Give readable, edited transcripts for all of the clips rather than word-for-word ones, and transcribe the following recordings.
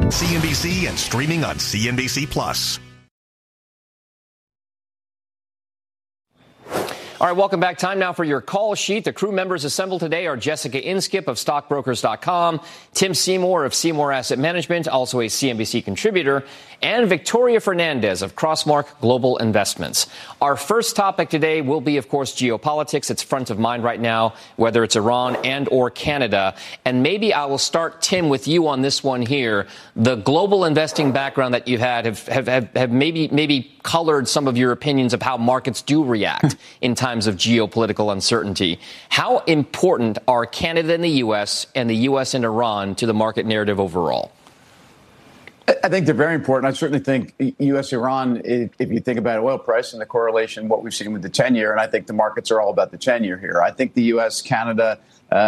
CNBC and streaming on CNBC Plus. All right, welcome back. Time now for your call sheet. The crew members assembled today are Jessica Inskip of stockbrokers.com, Tim Seymour of Seymour Asset Management, also a CNBC contributor, and Victoria Fernandez of Crossmark Global Investments. Our first topic today will be, of course, geopolitics. It's front of mind right now, whether it's Iran and or Canada. And maybe I will start, Tim, with you on this one here. The global investing background that you've had have maybe colored some of your opinions of how markets do react in times of geopolitical uncertainty. How important are Canada and the U.S. and the U.S. and Iran to the market narrative overall? I think they're very important. I certainly think U.S.-Iran, if you think about oil price and the correlation, what we've seen with the 10-year, and I think the markets are all about the 10-year here. I think the U.S.-Canada,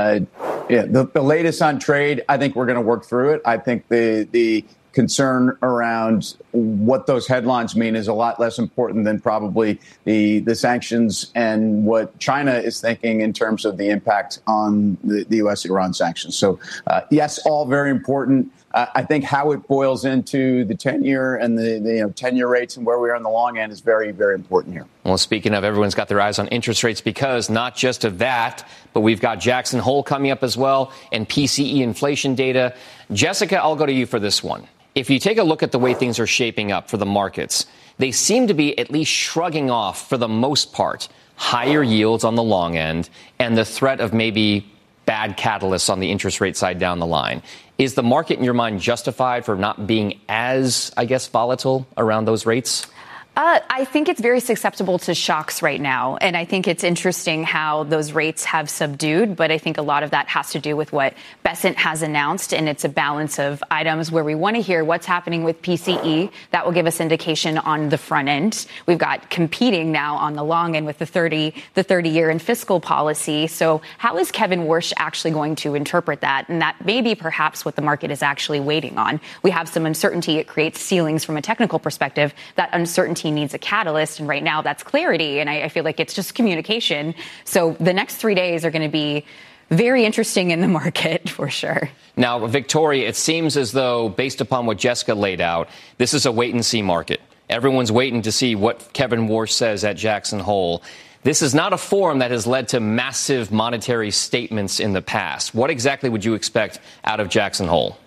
the latest on trade, I think we're going to work through it. I think the concern around what those headlines mean is a lot less important than probably the sanctions and what China is thinking in terms of the impact on the U.S.-Iran sanctions. So, yes, all very important. I think how it boils into the 10-year and the 10-year rates and where we are in the long end is very, very important here. Well, speaking of, everyone's got their eyes on interest rates because not just of that, but we've got Jackson Hole coming up as well and PCE inflation data. Jessica, I'll go to you for this one. If you take a look at the way things are shaping up for the markets, they seem to be at least shrugging off, for the most part, higher yields on the long end and the threat of maybe bad catalysts on the interest rate side down the line. Is the market, in your mind, justified for not being as, I guess, volatile around those rates? I think it's very susceptible to shocks right now. And I think it's interesting how those rates have subdued. But I think a lot of that has to do with what Bessent has announced. And it's a balance of items where we want to hear what's happening with PCE. That will give us indication on the front end. We've got competing now on the long end with the 30-year in fiscal policy. So how is Kevin Warsh actually going to interpret that? And that may be perhaps what the market is actually waiting on. We have some uncertainty. It creates ceilings from a technical perspective. That uncertainty needs a catalyst, and right now that's clarity, and I feel like it's just communication. So the next 3 days are going to be very interesting in the market for sure. Now, Victoria, it seems as though, based upon what Jessica laid out, this is a wait-and-see market. Everyone's waiting to see what Kevin Warsh says at Jackson Hole. This is not a forum that has led to massive monetary statements in the past. What exactly would you expect out of Jackson Hole?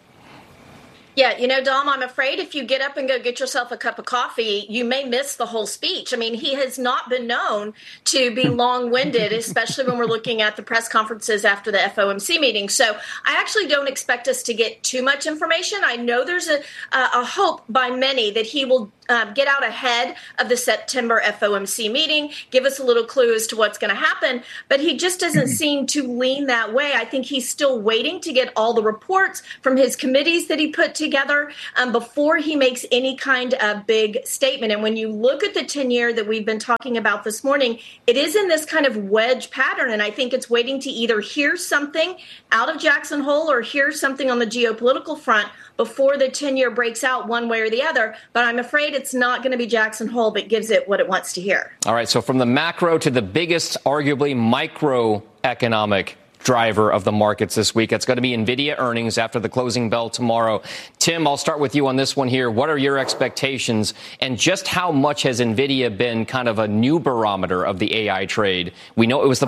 Yeah, Dom, I'm afraid if you get up and go get yourself a cup of coffee, you may miss the whole speech. I mean, he has not been known to be long-winded, especially when we're looking at the press conferences after the FOMC meeting. So I actually don't expect us to get too much information. I know there's a hope by many that he will get out ahead of the September FOMC meeting, give us a little clue as to what's going to happen. But he just doesn't seem to lean that way. I think he's still waiting to get all the reports from his committees that he put together before he makes any kind of big statement. And when you look at the 10-year that we've been talking about this morning, it is in this kind of wedge pattern. And I think it's waiting to either hear something out of Jackson Hole or hear something on the geopolitical front before the 10-year breaks out one way or the other. But I'm afraid it's not going to be Jackson Hole, but gives it what it wants to hear. All right. So from the macro to the biggest, arguably microeconomic driver of the markets this week, it's going to be NVIDIA earnings after the closing bell tomorrow. Tim, I'll start with you on this one here. What are your expectations, and just how much has NVIDIA been kind of a new barometer of the AI trade? We know it was the